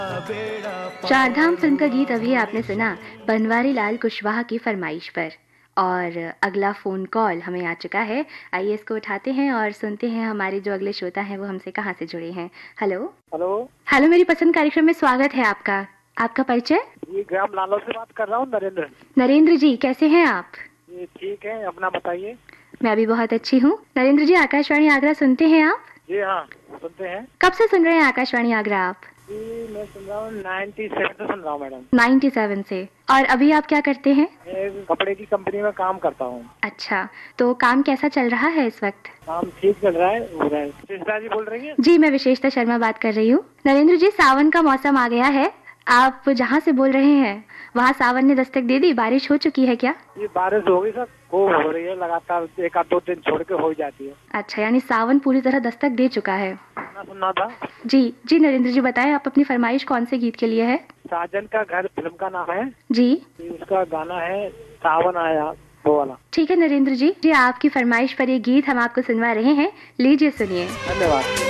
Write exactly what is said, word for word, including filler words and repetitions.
Chardham film का गीत अभी आपने सुना बनवारी लाल कुशवाहा की फरमाइश पर। और अगला फ़ोन कॉल हमें आ चुका है। आइए इसको उठाते हैं और सुनते हैं हमारे जो अगले श्रोता हैं वो हमसे कहाँ से जुड़े हैं। हेलो हेलो हेलो मेरी पसंद कार्यक्रम में स्वागत है आपका। आपका परिचय? जी, ग्राम लालो से बात कर रहा हूँ, नरेंद्र। नरेंद्र जी कैसे हैं आप? जी ठीक है, अपना बताइए। मैं भी बहुत अच्छी हूँ। नरेंद्र जी आकाशवाणी आगरा सुनते हैं आप? जी हाँ, सुनते हैं। कब से सुन रहे हैं आकाशवाणी आगरा आप? जी मैं सुन रहा हूँ नाइन्टी सेवन से सुन रहा हूँ मैडम। सत्तानवे से। और अभी आप क्या करते हैं? मैं कपड़े की कंपनी में काम करता हूँ। अच्छा, तो काम कैसा चल रहा है इस वक्त? काम ठीक चल रहा है। हो रहा है। विशेषता जी बोल रही हैं? जी मैं विशेषता शर्मा बात कर रही हूँ। नरेंद्र जी सावन का मौसम आ गया है। आप जहाँ से बोल रहे हैं वहाँ सावन ने दस्तक दे दी, बारिश हो चुकी है क्या? ये बारिश हो गई सर, वो हो रही है लगातार, एक आध दो दिन छोड़ के हो जाती है। अच्छा, यानी सावन पूरी तरह दस्तक दे चुका है। सुनना सुनना था। जी जी नरेंद्र जी बताएं, आप अपनी फरमाइश कौन से गीत के लिए है? साजन का घर फिल्म का नाम है जी। उसका गाना है सावन आया, वो वाला। ठीक है नरेंद्र जी जी आपकी फरमाइश पर ये गीत हम आपको सुनवा रहे हैं, लीजिए सुनिए। धन्यवाद।